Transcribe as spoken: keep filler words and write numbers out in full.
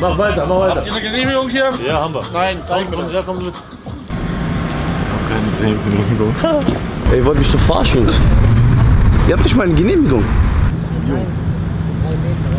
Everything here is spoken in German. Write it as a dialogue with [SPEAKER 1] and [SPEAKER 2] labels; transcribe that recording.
[SPEAKER 1] Mach weiter, mach weiter.
[SPEAKER 2] Habt ihr eine Genehmigung hier?
[SPEAKER 1] Ja, haben wir.
[SPEAKER 2] Nein, zeig mir
[SPEAKER 1] Komm,
[SPEAKER 2] das.
[SPEAKER 1] ja, komm mit. Keine Genehmigung.
[SPEAKER 3] Ey, ihr wollt mich doch verarschen, Jungs. Ihr habt nicht mal eine Genehmigung.
[SPEAKER 4] Nein, drei Meter.